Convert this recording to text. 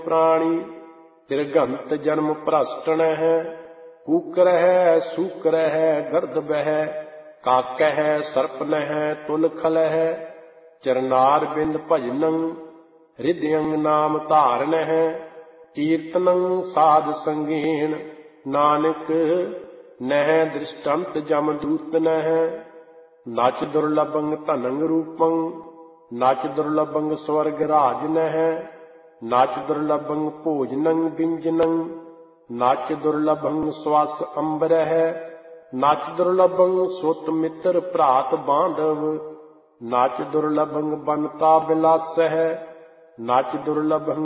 प्राणी तिरगंत जन्म भ्रष्टन है। कूकर है सूकर है गर्द बह काक है सर्पन है तुल खल है। चरनार बिंद भजनं हृदयं नाम धारण है। कीर्तनं साध संगीन नानक नह दृष्टंत जम दूत न है। नच दुर्लभं धनं रूपं नच दुर्लभं स्वर्ग राज न है। नच दुर्लभं भोजनं व्यंजनं नच दुर्लभं श्वास अंबर है। नच दुर्लभं सुत मित्र भ्रात बांधव नच दुर्लभं बनता बिलास है। नच दुर्लभं